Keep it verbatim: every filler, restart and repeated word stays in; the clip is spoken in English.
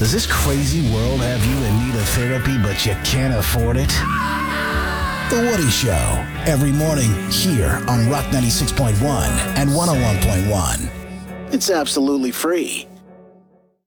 Does this crazy world have you in need of therapy, but you can't afford it? The Woody Show, every morning here on Rock ninety-six point one and one oh one point one. It's absolutely free.